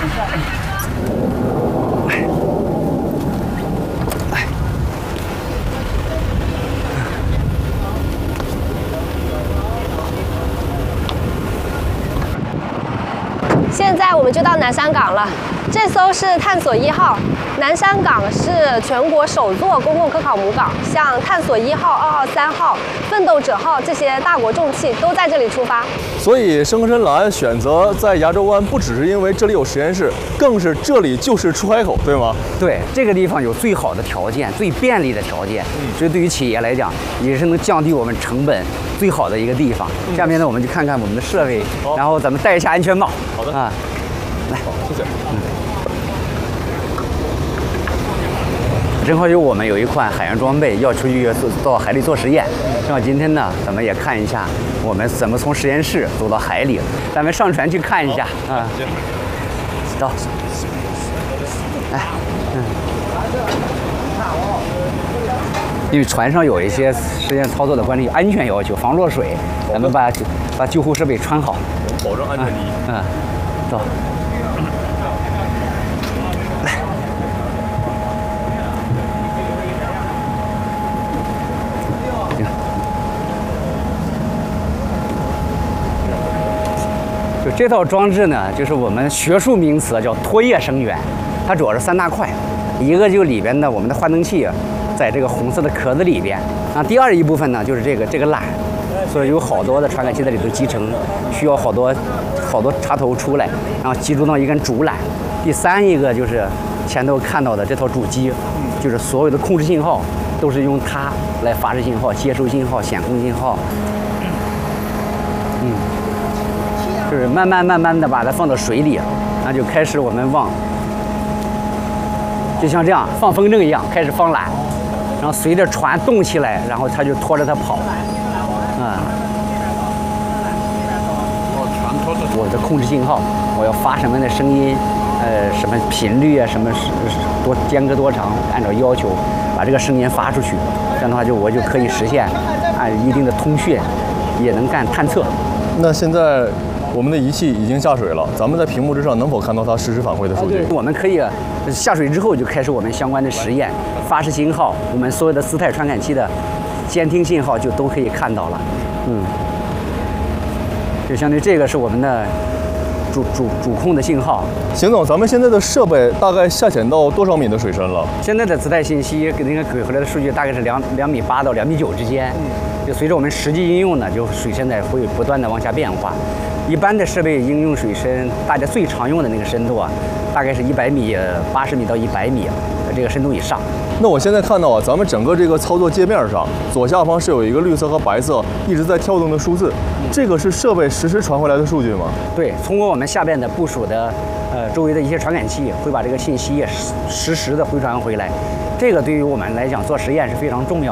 现在我们就到南山港了，这艘是探索1号。南山港是全国首座公共科考母港，像探索1号、2号、3号、奋斗者号这些大国重器都在这里出发。 所以深深蓝选择在牙洲湾，不只是因为这里有实验室，更是这里就是出海口，对吗？ 对，这个地方有最好的条件，最便利的条件，所以对于企业来讲，也是能降低我们成本最好的一个地方。下面呢，我们就看看我们的设备，然后咱们戴一下安全帽。 好的啊，来， 谢谢。 正好我们有一款海洋装备要出去到海里做实验，正好今天呢，咱们也看一下我们怎么从实验室走到海里，咱们上船去看一下啊。走，来，因为船上有一些实验操作的关于安全要求，防落水，咱们把救护设备穿好， 保证安全第一。 走。就这套装置呢，就是我们学术名词叫拖曳声源，它主要是3大块，一个就里边的我们的换灯器，在这个红色的壳子里边，啊，第二一部分呢就是这个缆，所以有好多的传感器在里头集成，需要好多插头出来，然后集中到一根主缆。第三一个就是前头看到的这套主机，就是所有的控制信号都是用它来发射信号、接收信号、显控信号。就是慢慢的把它放到水里，然后就开始我们就像这样放风筝一样开始放缆，然后随着船动起来，然后它就拖着它跑，我的控制信号，我要发什么的声音，什么频率啊，什么多间隔多长，按照要求把这个声音发出去，这样的话我就可以实现按一定的通讯，也能干探测。 那现在我们的仪器已经下水了，咱们在屏幕之上能否看到它实时反馈的数据？ 我们可以下水之后就开始我们相关的实验，发射信号，我们所有的姿态传感器的监听信号就都可以看到了。就相当于这个是我们的主控的信号。 邢总，咱们现在的设备大概下潜到多少米的水深了？ 现在的姿态信息跟那个给回来的数据大概是2.8米到2.9米之间。就随着我们实际应用呢，就水深呢会不断的往下变化。一般的设备应用水深，大家最常用的那个深度啊，大概是100米、80米到100米这个深度以上。 那我现在看到啊，咱们整个这个操作界面上，左下方是有一个绿色和白色一直在跳动的数字，这个是设备实时传回来的数据吗？ 对，通过我们下边的部署的周围的一些传感器，会把这个信息也实时的回传回来。这个对于我们来讲做实验是非常重要的。